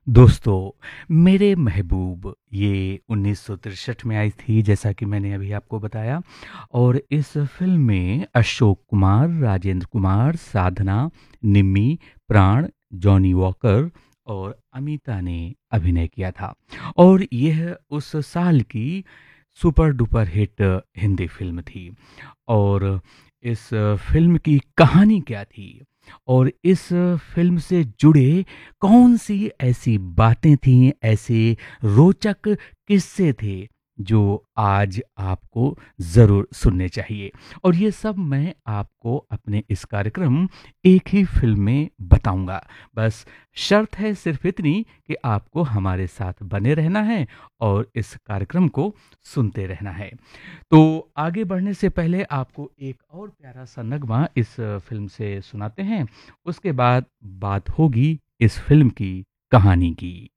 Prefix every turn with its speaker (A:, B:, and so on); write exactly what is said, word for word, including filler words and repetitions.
A: दोस्तों, मेरे महबूब ये उन्नीस सौ तिरसठ में आई थी जैसा कि मैंने अभी आपको बताया और इस फ़िल्म में अशोक कुमार, राजेंद्र कुमार, साधना, निम्मी, प्राण, जॉनी वॉकर और अमीता ने अभिनय किया था और यह उस साल की super duper hit Hindi film थी। और इस फ़िल्म की कहानी क्या थी? और इस फ़िल्म से जुड़े कौन-सी ऐसी बातें थीं, ऐसे रोचक किस्से थे, जो आज आपको ज़रूर सुनने चाहिए। और ये सब मैं आपको अपने इस कार्यक्रम एक ही फ़िल्म में बताऊँगा। बस शर्त है सिर्फ़ इतनी कि आपको हमारे साथ बने रहना है और इस कार्यक्रम को सुनते रहना है। तो आगे बढ़ने से पहले आपको एक और प्यारा-सा नगमा इस फ़िल्म से सुनाते हैं, उसके बाद बात होगी इस फ़िल्म की कहानी की।